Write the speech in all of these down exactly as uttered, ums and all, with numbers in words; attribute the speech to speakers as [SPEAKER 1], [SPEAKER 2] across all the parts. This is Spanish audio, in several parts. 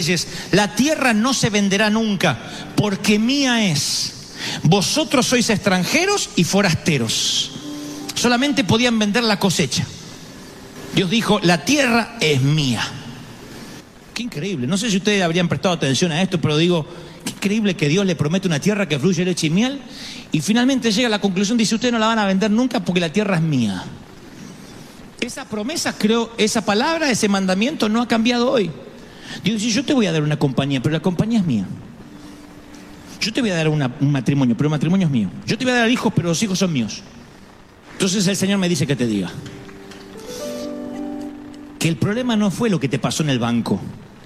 [SPEAKER 1] la tierra no se venderá nunca, porque mía es. Vosotros sois extranjeros y forasteros. Solamente podían vender la cosecha. Dios dijo, la tierra es mía. Qué increíble. No sé si ustedes habrían prestado atención a esto, pero digo, qué increíble que Dios le promete una tierra que fluye leche y miel, y finalmente llega a la conclusión, dice, ustedes no la van a vender nunca porque la tierra es mía. Esa promesa, creo, esa palabra, ese mandamiento no ha cambiado hoy. Dios dice, yo te voy a dar una compañía, pero la compañía es mía. Yo te voy a dar una, un matrimonio, pero el matrimonio es mío. Yo te voy a dar hijos, pero los hijos son míos. Entonces el Señor me dice que te diga que el problema no fue lo que te pasó en el banco,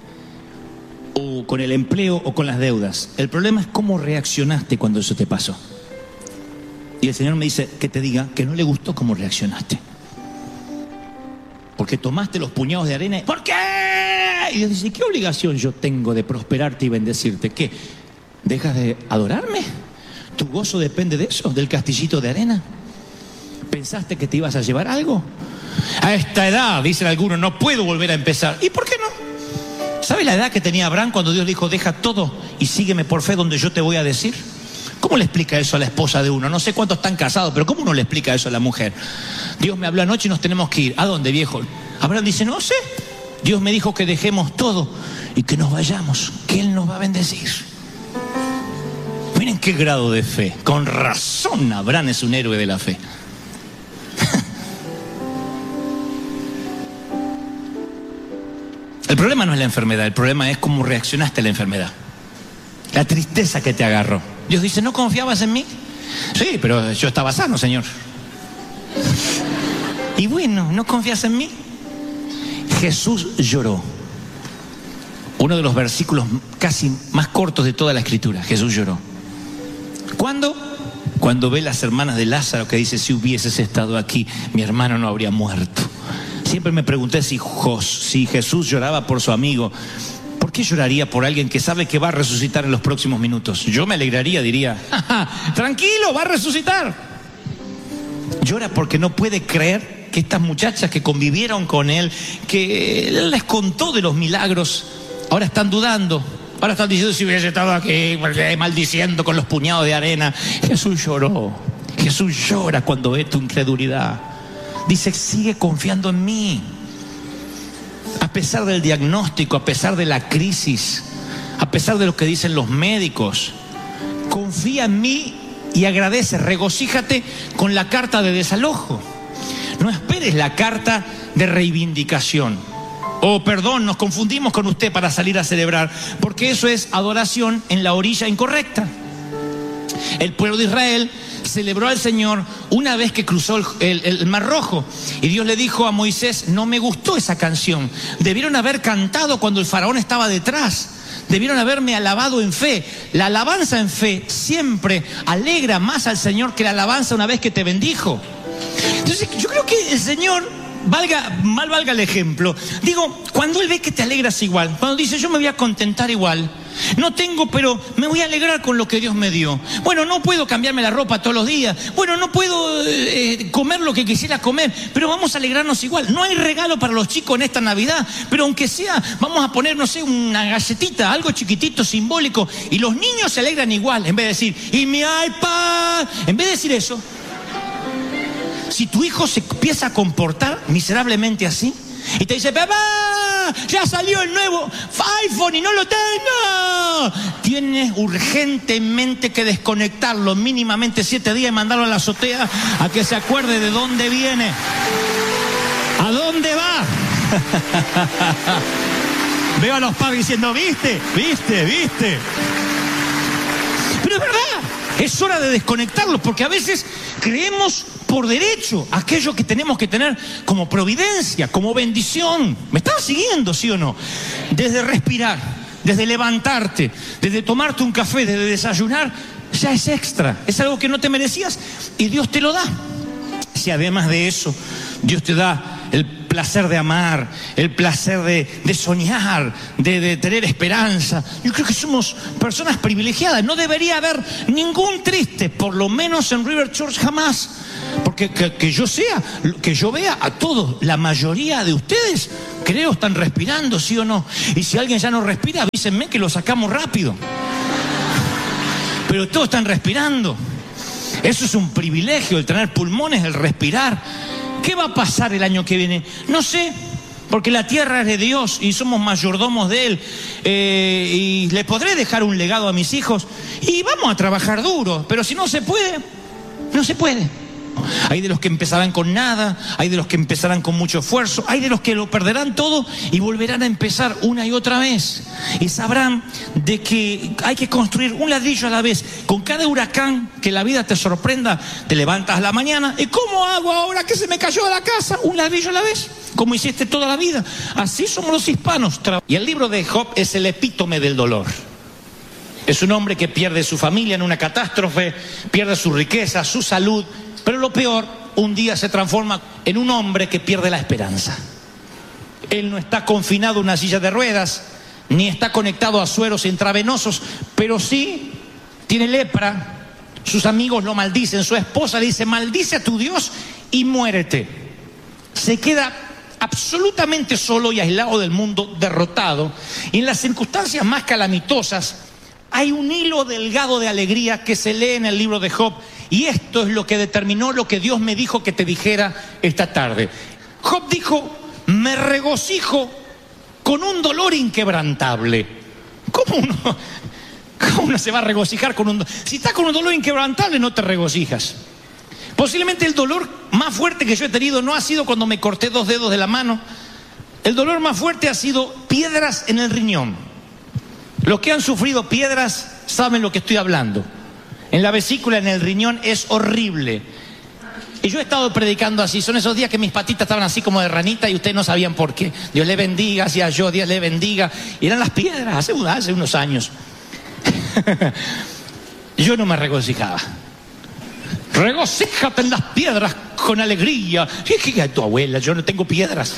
[SPEAKER 1] o con el empleo, o con las deudas. El problema es cómo reaccionaste cuando eso te pasó. Y el Señor me dice que te diga que no le gustó cómo reaccionaste. Porque tomaste los puñados de arena. ¿Por qué? Y Dios dice, ¿qué obligación yo tengo de prosperarte y bendecirte? ¿Qué? ¿Dejas de adorarme? ¿Tu gozo depende de eso? ¿Del castillito de arena? ¿Pensaste que te ibas a llevar algo? A esta edad, dicen algunos, no puedo volver a empezar. ¿Y por qué no? ¿Sabe la edad que tenía Abraham cuando Dios dijo, deja todo y sígueme por fe donde yo te voy a decir? ¿Cómo le explica eso a la esposa de uno? No sé cuántos están casados, pero ¿cómo uno le explica eso a la mujer? Dios me habló anoche y nos tenemos que ir. ¿A dónde, viejo? Abraham dice, no sé. Dios me dijo que dejemos todo y que nos vayamos, que Él nos va a bendecir. Miren qué grado de fe. Con razón Abraham es un héroe de la fe. El problema no es la enfermedad, el problema es cómo reaccionaste a la enfermedad. La tristeza que te agarró. Dios dice, ¿no confiabas en mí? Sí, pero yo estaba sano, Señor. Y bueno, ¿no confías en mí? Jesús lloró. Uno de los versículos casi más cortos de toda la Escritura. Jesús lloró. ¿Cuándo? Cuando ve las hermanas de Lázaro que dice, si hubieses estado aquí, mi hermano no habría muerto. Siempre me pregunté si, Jos, si Jesús lloraba por su amigo, ¿por qué lloraría por alguien que sabe que va a resucitar en los próximos minutos? Yo me alegraría, diría, ¡ja, ja, tranquilo, va a resucitar! Llora porque no puede creer que estas muchachas que convivieron con él, que él les contó de los milagros, ahora están dudando. Ahora están diciendo, si hubiese estado aquí, maldiciendo con los puñados de arena. Jesús lloró. Jesús llora cuando ve tu incredulidad. Dice, sigue confiando en mí. A pesar del diagnóstico, a pesar de la crisis, a pesar de lo que dicen los médicos, confía en mí y agradece, regocíjate con la carta de desalojo. No esperes la carta de reivindicación. Oh, perdón, nos confundimos con usted para salir a celebrar, porque eso es adoración en la orilla incorrecta. El pueblo de Israel celebró al Señor una vez que cruzó el, el, el Mar Rojo, y Dios le dijo a Moisés, no me gustó esa canción, debieron haber cantado cuando el faraón estaba detrás, debieron haberme alabado en fe. La alabanza en fe siempre alegra más al Señor que la alabanza una vez que te bendijo. Entonces yo creo que el Señor, valga, mal valga el ejemplo, digo, cuando Él ve que te alegras igual, cuando dice yo me voy a contentar igual, no tengo, pero me voy a alegrar con lo que Dios me dio. Bueno, no puedo cambiarme la ropa todos los días, bueno, no puedo eh, comer lo que quisiera comer, pero vamos a alegrarnos igual. No hay regalo para los chicos en esta Navidad, pero aunque sea, vamos a poner, no sé, una galletita, algo chiquitito, simbólico, y los niños se alegran igual, en vez de decir, y mi iPad, en vez de decir eso. Si tu hijo se empieza a comportar miserablemente así y te dice, papá, ya salió el nuevo iPhone y no lo tengo, tienes urgentemente que desconectarlo mínimamente siete días y mandarlo a la azotea a que se acuerde de dónde viene, a dónde va. Veo a los padres diciendo, viste, viste, viste. Pero es verdad, es hora de desconectarlos, porque a veces creemos por derecho aquello que tenemos que tener como providencia, como bendición. ¿Me estás siguiendo, sí o no? Desde respirar, desde levantarte, desde tomarte un café, desde desayunar, ya es extra, es algo que no te merecías y Dios te lo da. Si además de eso Dios te da el placer de amar, el placer de, de soñar, de, de tener esperanza, yo creo que somos personas privilegiadas. No debería haber ningún triste, por lo menos en River Church jamás, porque Porque que, que yo sea, que yo vea a todos, la mayoría de ustedes, creo, están respirando, ¿sí o no? Y si alguien ya no respira, avísenme que lo sacamos rápido. Pero todos están respirando. Eso es un privilegio, el tener pulmones, el respirar. ¿Qué va a pasar el año que viene? No sé, porque la tierra es de Dios y somos mayordomos de Él. Eh, y le podré dejar un legado a mis hijos y vamos a trabajar duro. Pero si no se puede, no se puede. Hay de los que empezarán con nada, hay de los que empezarán con mucho esfuerzo, hay de los que lo perderán todo y volverán a empezar una y otra vez. Y sabrán de que hay que construir un ladrillo a la vez. Con cada huracán que la vida te sorprenda, te levantas a la mañana. ¿Y cómo hago ahora que se me cayó la casa? Un ladrillo a la vez, como hiciste toda la vida. Así somos los hispanos. Y el libro de Job es el epítome del dolor. Es un hombre que pierde su familia en una catástrofe, pierde su riqueza, su salud. Pero lo peor, un día se transforma en un hombre que pierde la esperanza. Él no está confinado en una silla de ruedas, ni está conectado a sueros intravenosos, pero sí tiene lepra. Sus amigos lo maldicen, su esposa le dice: maldice a tu Dios y muérete. Se queda absolutamente solo y aislado del mundo, derrotado. Y en las circunstancias más calamitosas hay un hilo delgado de alegría que se lee en el libro de Job. Y esto es lo que determinó lo que Dios me dijo que te dijera esta tarde. Job dijo: me regocijo con un dolor inquebrantable. ¿Cómo uno, cómo uno se va a regocijar con un dolor? Si estás con un dolor inquebrantable, no te regocijas. Posiblemente el dolor más fuerte que yo he tenido no ha sido cuando me corté dos dedos de la mano. El dolor más fuerte ha sido piedras en el riñón. Los que han sufrido piedras saben lo que estoy hablando. En la vesícula, en el riñón, es horrible. Y yo he estado predicando así. Son esos días que mis patitas estaban así como de ranita y ustedes no sabían por qué. Dios le bendiga, hacía yo, Dios le bendiga. Y eran las piedras, hace, hace unos años. Yo no me regocijaba. Regocíjate en las piedras con alegría. ¿Qué es tu abuela? Yo no tengo piedras.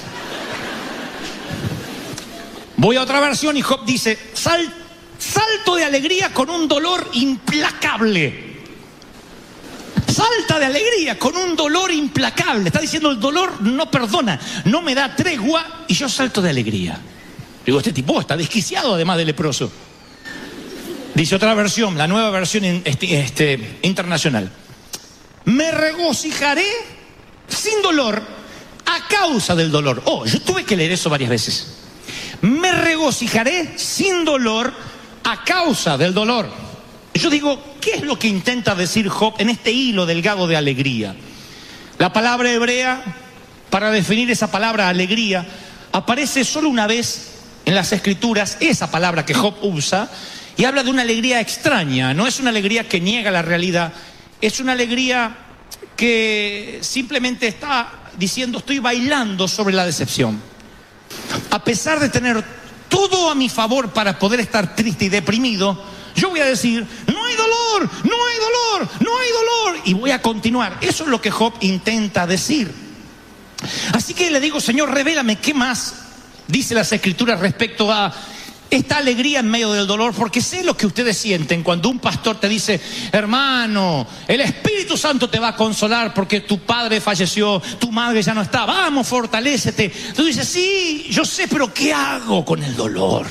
[SPEAKER 1] Voy a otra versión y Job dice: sal Salto de alegría con un dolor implacable. Salta de alegría con un dolor implacable. Está diciendo: el dolor no perdona, no me da tregua y yo salto de alegría. Digo, este tipo está desquiciado además de leproso. Dice otra versión, la nueva versión este, este, internacional: me regocijaré sin dolor a causa del dolor. Oh, yo tuve que leer eso varias veces. Me regocijaré sin dolor a causa del dolor. Yo digo, ¿qué es lo que intenta decir Job en este hilo delgado de alegría? La palabra hebrea para definir esa palabra alegría aparece solo una vez en las Escrituras, esa palabra que Job usa, y habla de una alegría extraña. No es una alegría que niega la realidad, es una alegría que simplemente está diciendo: estoy bailando sobre la decepción. A pesar de tener todo a mi favor para poder estar triste y deprimido, yo voy a decir: no hay dolor, no hay dolor, no hay dolor, y voy a continuar. Eso es lo que Job intenta decir. Así que le digo: Señor, revélame qué más dice las Escrituras respecto a esta alegría en medio del dolor, porque sé lo que ustedes sienten cuando un pastor te dice: hermano, el Espíritu Santo te va a consolar porque tu padre falleció, tu madre ya no está, vamos, fortalécete. Tú dices: sí, yo sé, pero ¿qué hago con el dolor?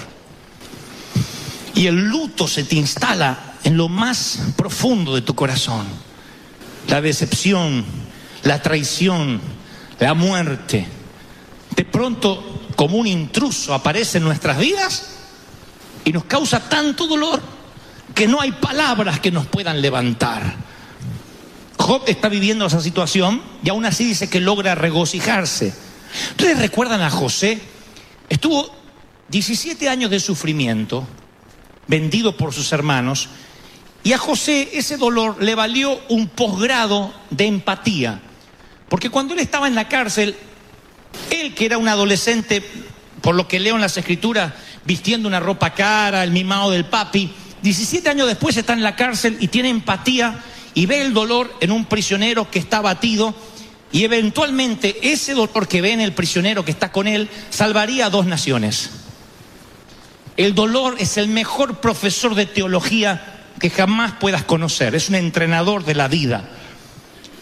[SPEAKER 1] Y el luto se te instala en lo más profundo de tu corazón. La decepción, la traición, la muerte, de pronto como un intruso aparece en nuestras vidas y nos causa tanto dolor que no hay palabras que nos puedan levantar. Job está viviendo esa situación y aún así dice que logra regocijarse. ¿Ustedes recuerdan a José? Estuvo diecisiete años de sufrimiento, vendido por sus hermanos, y a José ese dolor le valió un posgrado de empatía. Porque cuando él estaba en la cárcel, él, que era un adolescente, por lo que leo en las Escrituras, vistiendo una ropa cara, el mimado del papi, diecisiete años después está en la cárcel y tiene empatía y ve el dolor en un prisionero que está abatido, y eventualmente ese dolor que ve en el prisionero que está con él salvaría a dos naciones. El dolor es el mejor profesor de teología que jamás puedas conocer, es un entrenador de la vida.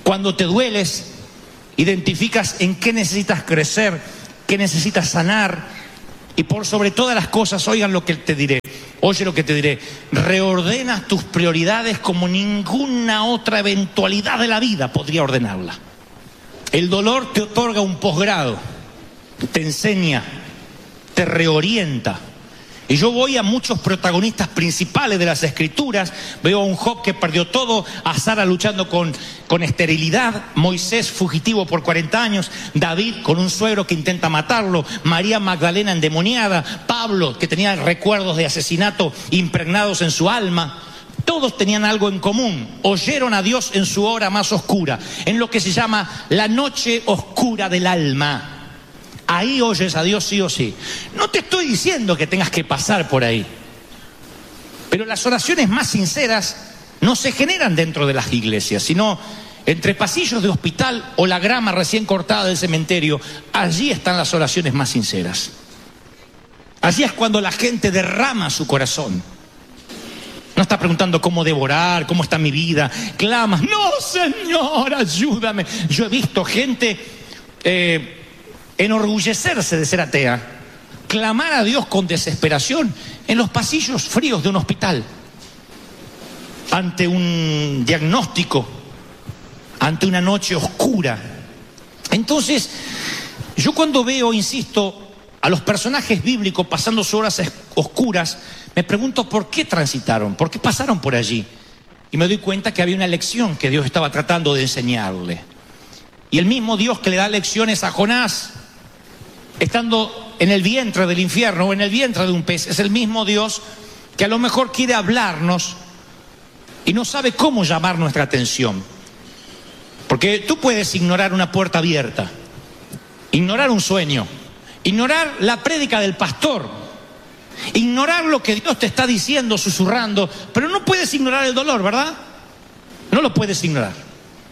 [SPEAKER 1] Cuando te dueles, identificas en qué necesitas crecer, qué necesitas sanar. Y por sobre todas las cosas, oigan lo que te diré. Oye lo que te diré. Reordenas tus prioridades como ninguna otra eventualidad de la vida podría ordenarla. El dolor te otorga un posgrado, te enseña, te reorienta. Y yo voy a muchos protagonistas principales de las Escrituras. Veo a un Job que perdió todo, a Sara luchando con, con esterilidad, Moisés fugitivo por cuarenta años, David con un suegro que intenta matarlo, María Magdalena endemoniada, Pablo que tenía recuerdos de asesinato impregnados en su alma. Todos tenían algo en común: oyeron a Dios en su hora más oscura, en lo que se llama la noche oscura del alma. Ahí oyes a Dios sí o sí. No te estoy diciendo que tengas que pasar por ahí, pero las oraciones más sinceras no se generan dentro de las iglesias, sino entre pasillos de hospital o la grama recién cortada del cementerio. Allí están las oraciones más sinceras. Allí es cuando la gente derrama su corazón. No está preguntando cómo devorar, cómo está mi vida. Clamas: no, Señor, ayúdame. Yo he visto gente eh, enorgullecerse de ser atea, clamar a Dios con desesperación en los pasillos fríos de un hospital, ante un diagnóstico, ante una noche oscura. Entonces, yo cuando veo, insisto, a los personajes bíblicos pasando sus horas oscuras, me pregunto por qué transitaron, por qué pasaron por allí. Y me doy cuenta que había una lección que Dios estaba tratando de enseñarle. Y el mismo Dios que le da lecciones a Jonás, estando en el vientre del infierno o en el vientre de un pez, es el mismo Dios que a lo mejor quiere hablarnos y no sabe cómo llamar nuestra atención. Porque tú puedes ignorar una puerta abierta, ignorar un sueño, ignorar la prédica del pastor, ignorar lo que Dios te está diciendo, susurrando, pero no puedes ignorar el dolor, ¿verdad? No lo puedes ignorar.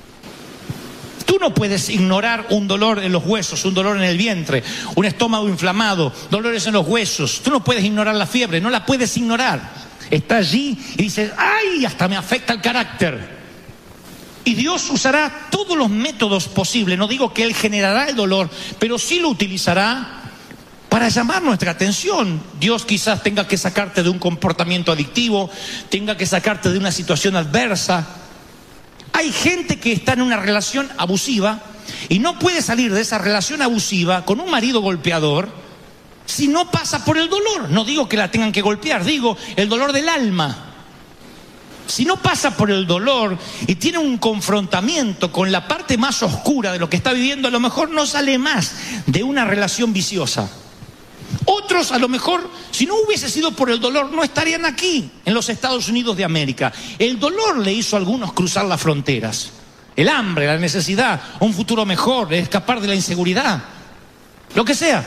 [SPEAKER 1] Tú no puedes ignorar un dolor en los huesos, un dolor en el vientre, un estómago inflamado, dolores en los huesos. Tú no puedes ignorar la fiebre, no la puedes ignorar. Está allí y dices: ¡ay! Hasta me afecta el carácter. Y Dios usará todos los métodos posibles. No digo que Él generará el dolor, pero sí lo utilizará para llamar nuestra atención. Dios quizás tenga que sacarte de un comportamiento adictivo, tenga que sacarte de una situación adversa. Hay gente que está en una relación abusiva y no puede salir de esa relación abusiva con un marido golpeador si no pasa por el dolor. No digo que la tengan que golpear, digo el dolor del alma. Si no pasa por el dolor y tiene un confrontamiento con la parte más oscura de lo que está viviendo, a lo mejor no sale más de una relación viciosa. Otros, a lo mejor, si no hubiese sido por el dolor, no estarían aquí, en los Estados Unidos de América. El dolor le hizo a algunos cruzar las fronteras. El hambre, la necesidad, un futuro mejor, escapar de la inseguridad, lo que sea.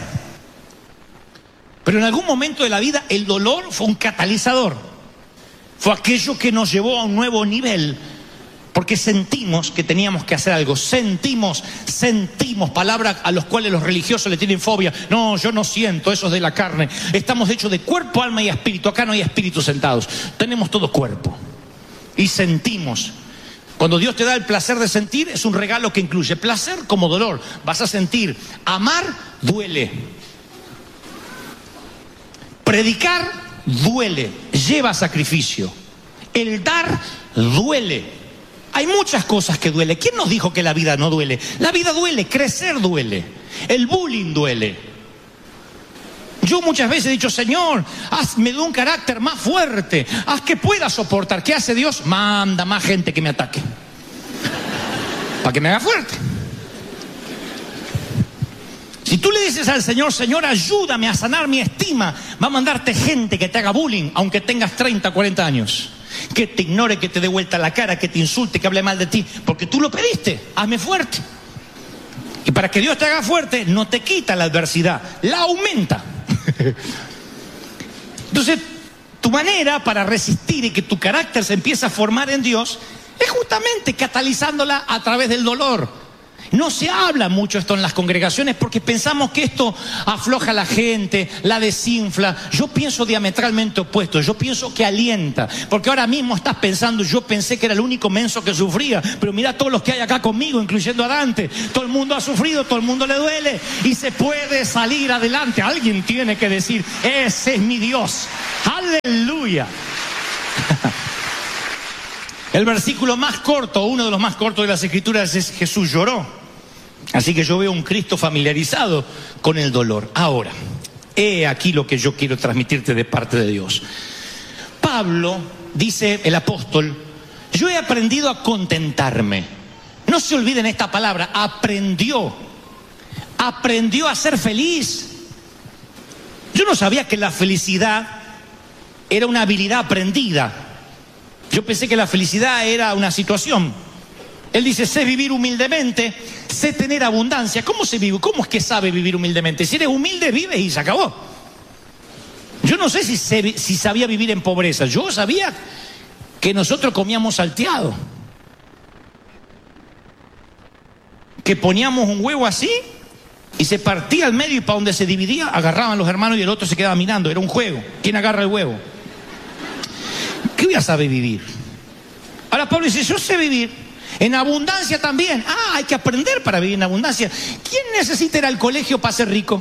[SPEAKER 1] Pero en algún momento de la vida, el dolor fue un catalizador. Fue aquello que nos llevó a un nuevo nivel, porque sentimos que teníamos que hacer algo. Sentimos, sentimos, palabras a las cuales los religiosos le tienen fobia. No, yo no siento, eso es de la carne. Estamos hechos de cuerpo, alma y espíritu. Acá no hay espíritus sentados, tenemos todo cuerpo. Y sentimos. Cuando Dios te da el placer de sentir, es un regalo que incluye placer como dolor. Vas a sentir. Amar duele. Predicar duele, lleva sacrificio. El dar duele. Hay muchas cosas que duelen. ¿Quién nos dijo que la vida no duele? La vida duele, crecer duele, el bullying duele. Yo muchas veces he dicho: Señor, hazme de un carácter más fuerte, haz que pueda soportar. ¿Qué hace Dios? Manda más gente que me ataque, para que me haga fuerte. Si tú le dices al Señor: Señor, ayúdame a sanar mi estima, va a mandarte gente que te haga bullying, aunque tengas treinta, cuarenta años. Que te ignore, que te dé vuelta la cara, que te insulte, que hable mal de ti, porque tú lo pediste. Hazme fuerte. Y para que Dios te haga fuerte, no te quita la adversidad, la aumenta. Entonces, tu manera para resistir y que tu carácter se empiece a formar en Dios es justamente catalizándola a través del dolor. No se habla mucho esto en las congregaciones porque pensamos que esto afloja a la gente, la desinfla. Yo pienso diametralmente opuesto, yo pienso que alienta. Porque ahora mismo estás pensando, yo pensé que era el único menso que sufría, pero mira todos los que hay acá conmigo, incluyendo a Dante. Todo el mundo ha sufrido, todo el mundo le duele y se puede salir adelante. Alguien tiene que decir, ese es mi Dios. ¡Aleluya! El versículo más corto, uno de los más cortos de las Escrituras es Jesús lloró. Así que yo veo un Cristo familiarizado con el dolor. Ahora, he aquí lo que yo quiero transmitirte de parte de Dios. Pablo, dice el apóstol, yo he aprendido a contentarme. No se olviden esta palabra, aprendió. Aprendió a ser feliz. Yo no sabía que la felicidad era una habilidad aprendida. Yo pensé que la felicidad era una situación. Él dice, sé vivir humildemente, sé tener abundancia. ¿Cómo se vive? ¿Cómo es que sabe vivir humildemente? Si eres humilde, vives y se acabó. Yo no sé si, se, si sabía vivir en pobreza. Yo sabía que nosotros comíamos salteado. Que poníamos un huevo así y se partía al medio y para donde se dividía agarraban los hermanos y el otro se quedaba mirando. Era un juego. ¿Quién agarra el huevo? ¿Qué voy a saber vivir? Ahora Pablo dice, yo sé vivir en abundancia también. Ah, hay que aprender para vivir en abundancia. ¿Quién necesita ir al colegio para ser rico?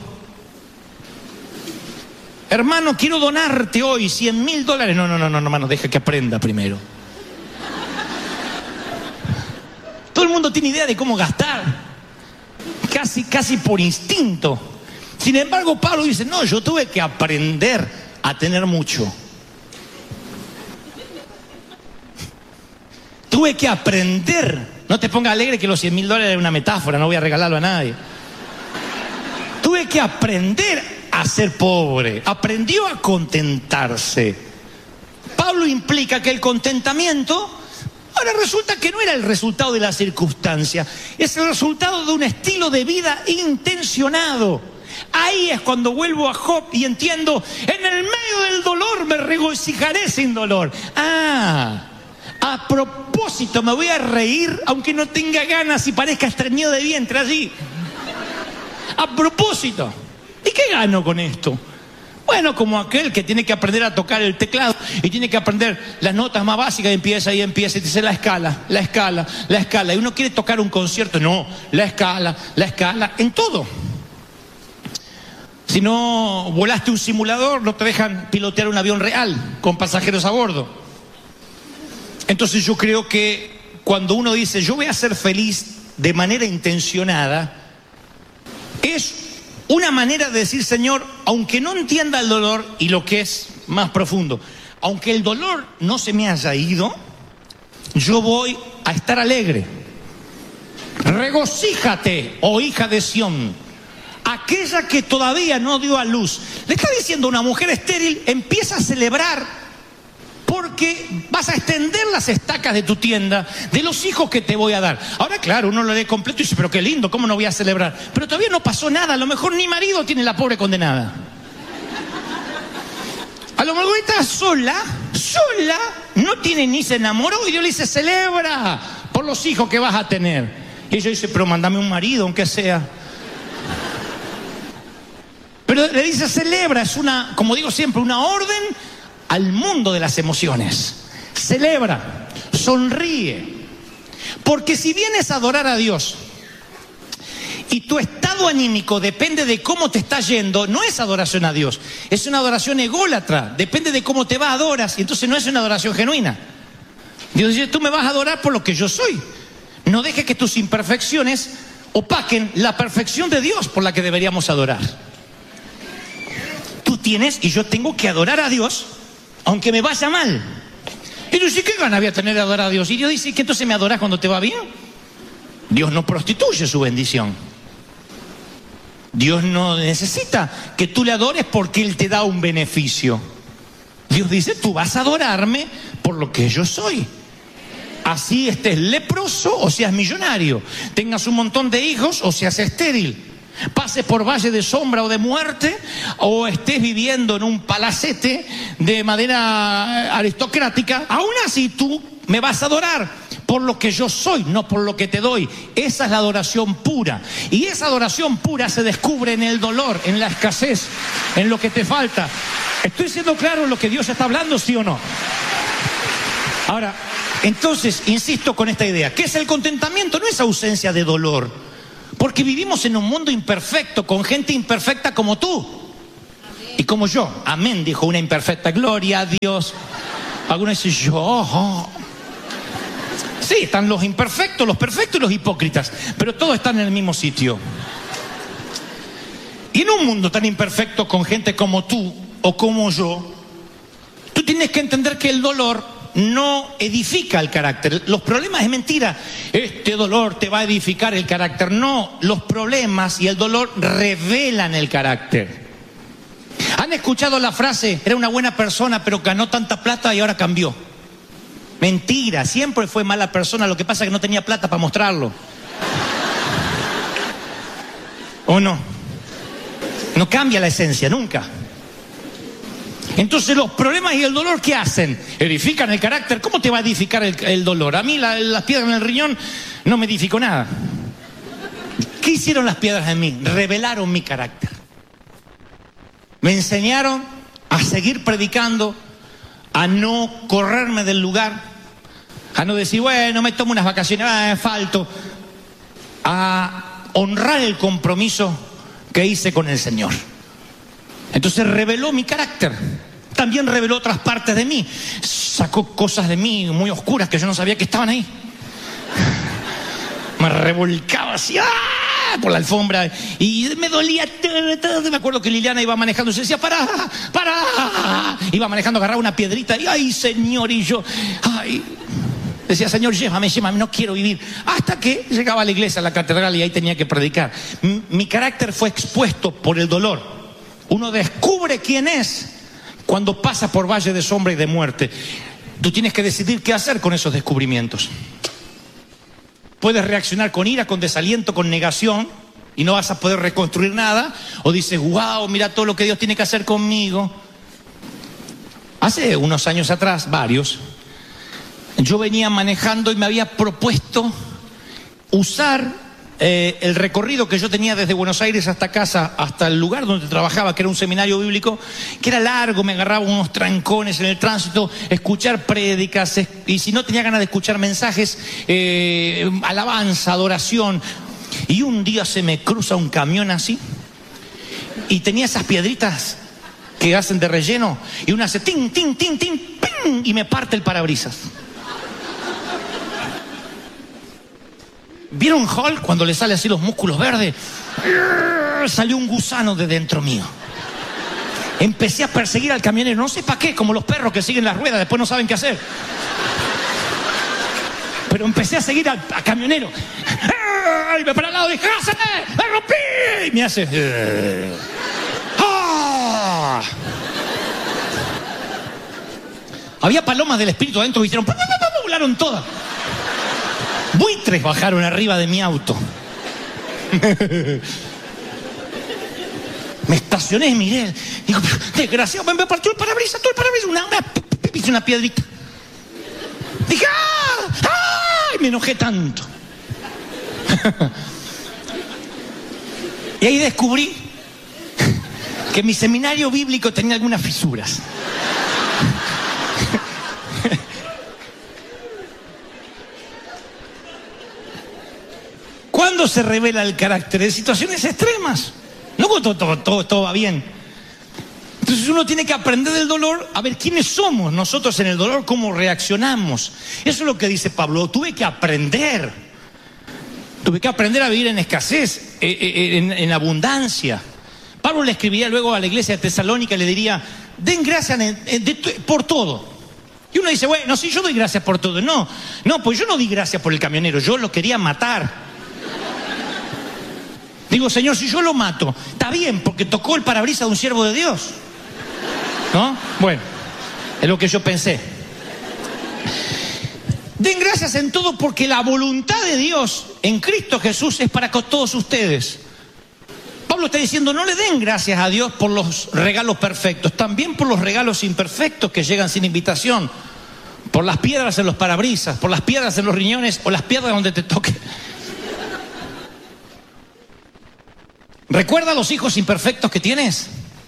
[SPEAKER 1] Hermano, quiero donarte hoy cien mil dólares. No, no, no, no, hermano, deja que aprenda primero. Todo el mundo tiene idea de cómo gastar. Casi, casi por instinto. Sin embargo, Pablo dice, no, yo tuve que aprender a tener mucho. Tuve que aprender. No te pongas alegre que los cien mil dólares es una metáfora, no voy a regalarlo a nadie. Tuve que aprender a ser pobre. Aprendió a contentarse. Pablo implica que el contentamiento, ahora resulta que no era el resultado de la circunstancia, es el resultado de un estilo de vida intencionado. Ahí es cuando vuelvo a Job y entiendo, en el medio del dolor me regocijaré sin dolor. Ah, a propósito, me voy a reír aunque no tenga ganas y parezca estreñido de vientre allí. A propósito. ¿Y qué gano con esto? Bueno, como aquel que tiene que aprender a tocar el teclado y tiene que aprender las notas más básicas y empieza y empieza y dice la escala, la escala, la escala. Y uno quiere tocar un concierto, no, la escala, la escala, en todo. Si no volaste un simulador, no te dejan pilotear un avión real con pasajeros a bordo. Entonces yo creo que cuando uno dice yo voy a ser feliz de manera intencionada, es una manera de decir, Señor, aunque no entienda el dolor y lo que es más profundo, aunque el dolor no se me haya ido, yo voy a estar alegre. Regocíjate, oh hija de Sión, aquella que todavía no dio a luz. Le está diciendo a una mujer estéril, empieza a celebrar porque vas a extender las estacas de tu tienda, de los hijos que te voy a dar. Ahora, claro, uno lo lee completo y dice, pero qué lindo, ¿cómo no voy a celebrar? Pero todavía no pasó nada, a lo mejor ni marido tiene la pobre condenada. A lo mejor está sola, sola, no tiene ni se enamoró y Dios le dice, celebra por los hijos que vas a tener. Y ella dice, pero mándame un marido, aunque sea. Pero le dice, celebra, es una, como digo siempre, una orden al mundo de las emociones. Celebra, sonríe. Porque si vienes a adorar a Dios y tu estado anímico depende de cómo te está yendo, no es adoración a Dios, es una adoración ególatra. Depende de cómo te va, adoras, y entonces no es una adoración genuina. Dios dice, tú me vas a adorar por lo que yo soy. No dejes que tus imperfecciones opaquen la perfección de Dios por la que deberíamos adorar. Tú tienes y yo tengo que adorar a Dios aunque me vaya mal. Y tú dices, ¿qué gana voy a tener de adorar a Dios? Y Dios dice, ¿que entonces me adorás cuando te va bien? Dios no prostituye su bendición. Dios no necesita que tú le adores porque Él te da un beneficio. Dios dice, tú vas a adorarme por lo que yo soy. Así estés leproso o seas millonario, tengas un montón de hijos o seas estéril, pases por valle de sombra o de muerte, o estés viviendo en un palacete de madera aristocrática, aún así tú me vas a adorar, por lo que yo soy, no por lo que te doy. Esa es la adoración pura. Y esa adoración pura se descubre en el dolor, en la escasez, en lo que te falta. ¿Estoy siendo claro en lo que Dios está hablando, sí o no? Ahora, entonces, insisto con esta idea. ¿Qué es el contentamiento? No es ausencia de dolor. Porque vivimos en un mundo imperfecto, con gente imperfecta como tú. Y como yo. Amén, dijo una imperfecta. Gloria a Dios. Algunos dicen, yo... Oh. Sí, están los imperfectos, los perfectos y los hipócritas. Pero todos están en el mismo sitio. Y en un mundo tan imperfecto, con gente como tú o como yo, tú tienes que entender que el dolor no edifica el carácter. Los problemas es mentira. Este dolor te va a edificar el carácter. No, los problemas y el dolor revelan el carácter. ¿Han escuchado la frase, era una buena persona pero ganó tanta plata y ahora cambió? Mentira, siempre fue mala persona, lo que pasa es que no tenía plata para mostrarlo. ¿O no? No cambia la esencia, nunca. Entonces los problemas y el dolor, ¿qué hacen? Edifican el carácter. ¿Cómo te va a edificar el, el dolor? A mí la, las piedras en el riñón no me edificó nada. ¿Qué hicieron las piedras en mí? Revelaron mi carácter. Me enseñaron a seguir predicando, a no correrme del lugar, a no decir, bueno, me tomo unas vacaciones, ah, falto, a honrar el compromiso que hice con el Señor. Entonces reveló mi carácter. También reveló otras partes de mí. Sacó cosas de mí muy oscuras que yo no sabía que estaban ahí. Me revolcaba así, ¡ah!, por la alfombra y me dolía todo. Me acuerdo que Liliana iba manejando y se decía, ¡para! ¡para! Iba manejando, agarraba una piedrita y ¡ay, Señor! Y yo, ¡ay! Decía, Señor, llévame, llévame, no quiero vivir. Hasta que llegaba a la iglesia, a la catedral, y ahí tenía que predicar. Mi, mi carácter fue expuesto por el dolor. Uno descubre quién es cuando pasa por valle de sombra y de muerte. Tú tienes que decidir qué hacer con esos descubrimientos. Puedes reaccionar con ira, con desaliento, con negación, y no vas a poder reconstruir nada. O dices, wow, mira todo lo que Dios tiene que hacer conmigo. Hace unos años atrás, varios, yo venía manejando y me había propuesto usar eh, el recorrido que yo tenía desde Buenos Aires hasta casa, hasta el lugar donde trabajaba, que era un seminario bíblico, que era largo, me agarraba unos trancones en el tránsito, escuchar prédicas, y si no tenía ganas de escuchar mensajes, eh, alabanza, adoración. Y un día se me cruza un camión así, y tenía esas piedritas que hacen de relleno, y una hace tin, tin, tin, tin, ping, y me parte el parabrisas. ¿Vieron Hulk cuando le sale así los músculos verdes? Salió un gusano de dentro mío. Empecé a perseguir al camionero, no sé para qué, como los perros que siguen las ruedas, después no saben qué hacer. Pero empecé a seguir al, al camionero. ¡Ay, me para al lado! ¡Dije, ¡háceme! ¡Me rompí! Y me hace... ¡Ah! Había palomas del espíritu adentro que hicieron... Volaron todas. Buitres bajaron arriba de mi auto. Me estacioné y miré. Digo, desgraciado, me partió el parabrisas, todo el parabrisas, una, una, una piedrita. Dije, ¡ah! ¡Ah! Y me enojé tanto. Y ahí descubrí que mi seminario bíblico tenía algunas fisuras. ¿Cuándo se revela el carácter? En situaciones extremas. No cuando todo, todo, todo va bien. Entonces uno tiene que aprender del dolor, a ver quiénes somos nosotros en el dolor, cómo reaccionamos. Eso es lo que dice Pablo. Tuve que aprender. Tuve que aprender a vivir en escasez, en, en abundancia. Pablo le escribiría luego a la iglesia de Tesalónica y le diría, den gracias por todo. Y uno dice, bueno, sí, yo doy gracias por todo. No, no, pues yo no di gracias por el camionero, yo lo quería matar. Digo, Señor, si yo lo mato, está bien, porque tocó el parabrisas de un siervo de Dios. ¿No? Bueno, es lo que yo pensé. Den gracias en todo porque la voluntad de Dios en Cristo Jesús es para con todos ustedes. Pablo está diciendo, no le den gracias a Dios por los regalos perfectos, también por los regalos imperfectos que llegan sin invitación. por las piedras en los parabrisas, por las piedras en los riñones o las piedras donde te toque. ¿Recuerda los hijos imperfectos que tienes?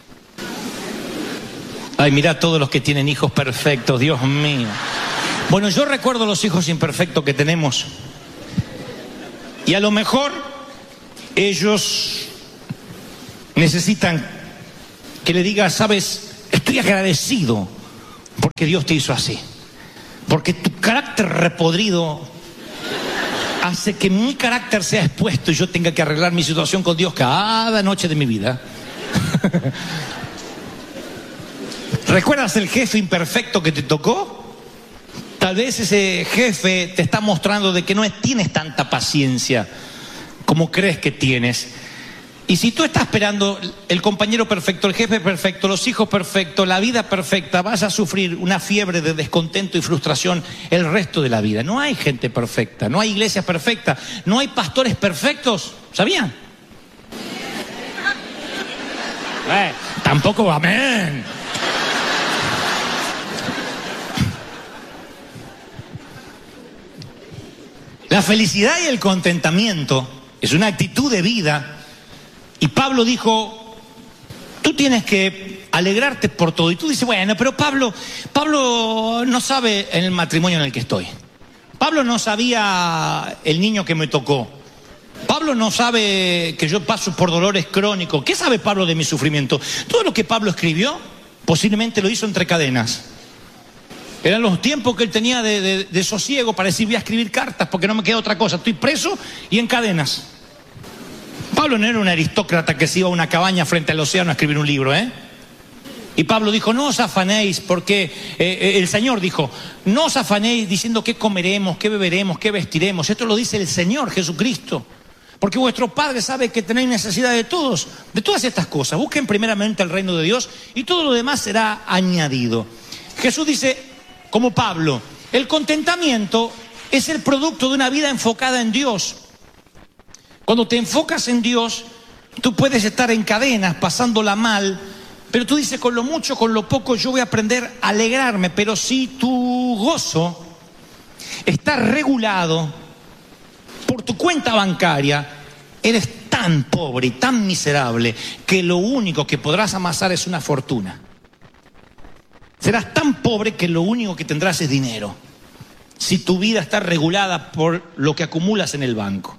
[SPEAKER 1] Ay, mira todos los que tienen hijos perfectos, Dios mío. Bueno, yo recuerdo los hijos imperfectos que tenemos. Y a lo mejor ellos necesitan que le digas, sabes, estoy agradecido porque Dios te hizo así. Porque tu carácter repodrido hace que mi carácter sea expuesto y yo tenga que arreglar mi situación con Dios cada noche de mi vida. ¿Recuerdas el jefe imperfecto que te tocó? Tal vez ese jefe te está mostrando de que no tienes tanta paciencia como crees que tienes. Y si tú estás esperando el compañero perfecto, el jefe perfecto, los hijos perfectos, la vida perfecta, vas a sufrir una fiebre de descontento y frustración el resto de la vida. No hay gente perfecta, no hay iglesias perfectas, no hay pastores perfectos. ¿Sabían? Eh, tampoco amén. La felicidad y el contentamiento es una actitud de vida. Y Pablo dijo, tú tienes que alegrarte por todo. Y tú dices, bueno, pero Pablo, Pablo no sabe en el matrimonio en el que estoy. Pablo no sabía el niño que me tocó. Pablo no sabe que yo paso por dolores crónicos. ¿Qué sabe Pablo de mi sufrimiento? Todo lo que Pablo escribió, posiblemente lo hizo entre cadenas. Eran los tiempos que él tenía de, de, de sosiego para decir, voy a escribir cartas porque no me queda otra cosa. Estoy preso y en cadenas. Pablo no era un aristócrata que se iba a una cabaña frente al océano a escribir un libro, ¿eh? Y Pablo dijo, no os afanéis, porque eh, el Señor dijo, no os afanéis diciendo qué comeremos, qué beberemos, qué vestiremos. Esto lo dice el Señor Jesucristo. Porque vuestro Padre sabe que tenéis necesidad de todos, de todas estas cosas. Busquen primeramente el reino de Dios y todo lo demás será añadido. Jesús dice, como Pablo, el contentamiento es el producto de una vida enfocada en Dios. Cuando te enfocas en Dios, tú puedes estar en cadenas, pasándola mal, pero tú dices, con lo mucho, con lo poco, yo voy a aprender a alegrarme. Pero si tu gozo está regulado por tu cuenta bancaria, eres tan pobre y tan miserable que lo único que podrás amasar es una fortuna. Serás tan pobre que lo único que tendrás es dinero, si tu vida está regulada por lo que acumulas en el banco.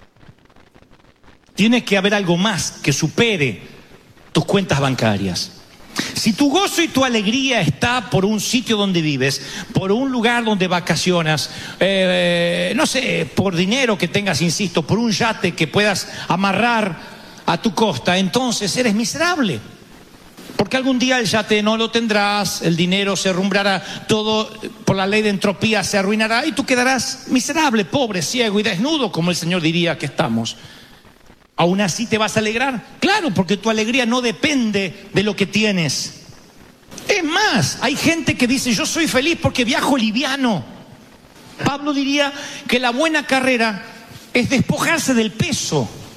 [SPEAKER 1] Tiene que haber algo más que supere tus cuentas bancarias. Si tu gozo y tu alegría está por un sitio donde vives, por un lugar donde vacacionas, eh, no sé, por dinero que tengas, insisto, por un yate que puedas amarrar a tu costa, entonces eres miserable. Porque algún día el yate no lo tendrás, el dinero se arrumbrará, todo por la ley de entropía se arruinará y tú quedarás miserable, pobre, ciego y desnudo, como el Señor diría que estamos. ¿Aún así te vas a alegrar? Claro, porque tu alegría no depende de lo que tienes. Es más, hay gente que dice, yo soy feliz porque viajo liviano. Pablo diría que la buena carrera es despojarse del peso.